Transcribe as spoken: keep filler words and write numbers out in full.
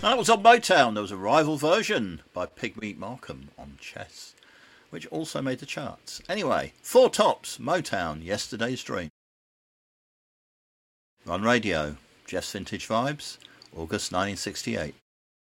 That was on Motown. There was a rival version by Pigmeat Markham on Chess, which also made the charts. Anyway, Four Tops, Motown, Yesterday's Dream. On radio, Jeff's Vintage Vibes, August nineteen sixty-eight.